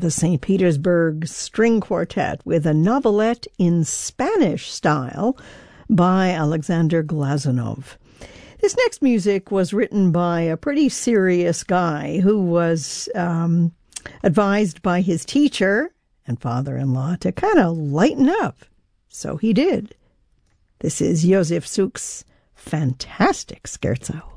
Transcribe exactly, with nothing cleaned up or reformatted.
the Saint Petersburg String Quartet with a novelette in Spanish style by Alexander Glazunov. This next music was written by a pretty serious guy who was um, advised by his teacher and father-in-law to kind of lighten up. So he did. This is Josef Suk's fantastic scherzo.